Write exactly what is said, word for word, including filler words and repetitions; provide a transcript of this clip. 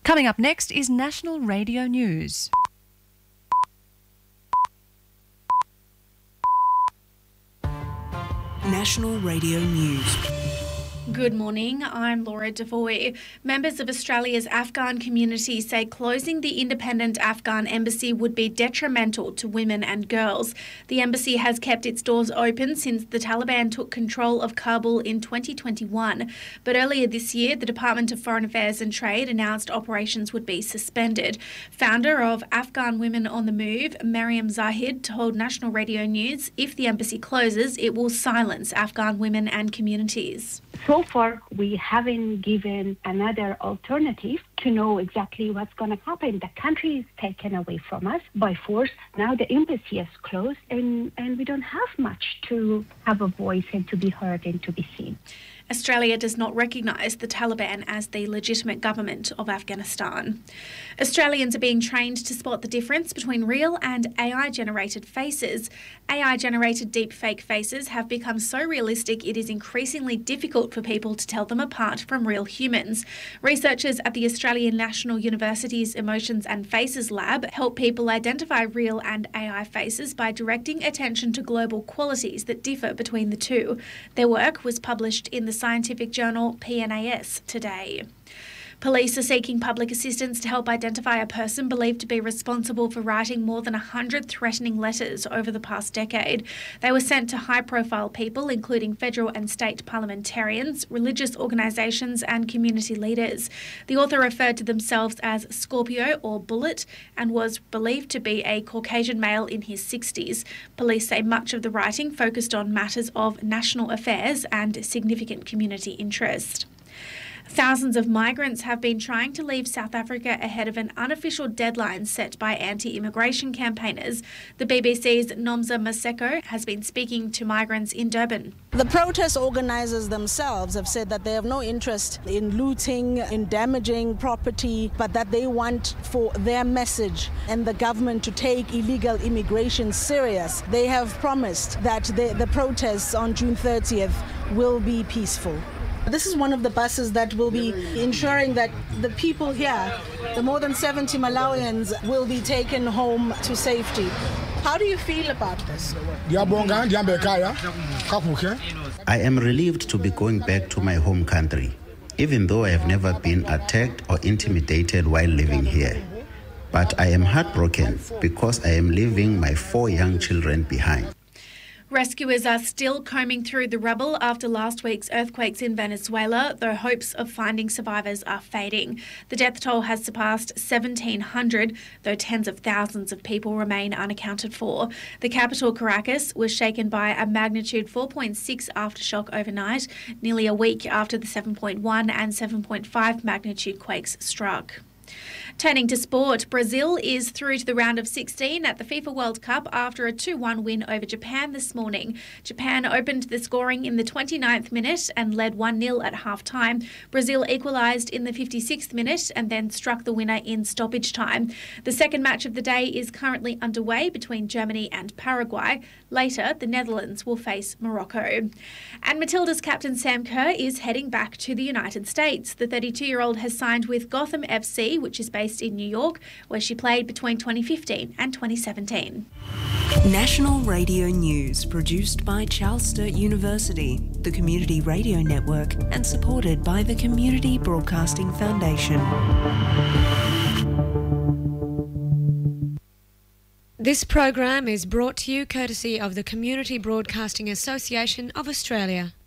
Coming up next is National Radio News. National Radio News. Good morning, I'm Laura Devoy. Members of Australia's Afghan community say closing the independent Afghan embassy would be detrimental to women and girls. The embassy has kept its doors open since the Taliban took control of Kabul in twenty twenty-one. But earlier this year, the Department of Foreign Affairs and Trade announced operations would be suspended. Founder of Afghan Women on the Move, Mariam Zahid, told National Radio News if the embassy closes, it will silence Afghan women and communities. So far, we haven't given another alternative to know exactly what's going to happen. The country is taken away from us by force. Now the embassy is closed and, and we don't have much to have a voice and to be heard and to be seen. Australia does not recognise the Taliban as the legitimate government of Afghanistan. Australians are being trained to spot the difference between real and A I-generated faces. A I-generated deepfake faces have become so realistic it is increasingly difficult for people to tell them apart from real humans. Researchers at the Australian National University's Emotions and Faces Lab help people identify real and A I faces by directing attention to global qualities that differ between the two. Their work was published in the scientific journal P N A S today. Police are seeking public assistance to help identify a person believed to be responsible for writing more than one hundred threatening letters over the past decade. They were sent to high-profile people, including federal and state parliamentarians, religious organisations and community leaders. The author referred to themselves as Scorpio or Bullet and was believed to be a Caucasian male in his sixties. Police say much of the writing focused on matters of national affairs and significant community interest. Thousands of migrants have been trying to leave South Africa ahead of an unofficial deadline set by anti-immigration campaigners. The B B C's Nomza Maseko has been speaking to migrants in Durban. The protest organisers themselves have said that they have no interest in looting, in damaging property, but that they want for their message and the government to take illegal immigration serious. They have promised that the, the protests on June thirtieth will be peaceful. This is one of the buses that will be ensuring that the people here, the more than seventy Malawians, will be taken home to safety. How do you feel about this? I am relieved to be going back to my home country, even though I have never been attacked or intimidated while living here. But I am heartbroken because I am leaving my four young children behind. Rescuers are still combing through the rubble after last week's earthquakes in Venezuela, though hopes of finding survivors are fading. The death toll has surpassed seventeen hundred, though tens of thousands of people remain unaccounted for. The capital, Caracas, was shaken by a magnitude four point six aftershock overnight, nearly a week after the seven point one and seven point five magnitude quakes struck. Turning to sport, Brazil is through to the round of sixteen at the FIFA World Cup after a two one win over Japan this morning. Japan opened the scoring in the twenty-ninth minute and led one nil at half-time. Brazil equalised in the fifty-sixth minute and then struck the winner in stoppage time. The second match of the day is currently underway between Germany and Paraguay. Later, the Netherlands will face Morocco. And Matilda's captain Sam Kerr is heading back to the United States. The thirty-two-year-old has signed with Gotham F C, which is based in New York, where she played between twenty fifteen and twenty seventeen. National Radio News, produced by Charles Sturt University, the Community Radio Network, and supported by the Community Broadcasting Foundation. This program is brought to you courtesy of the Community Broadcasting Association of Australia.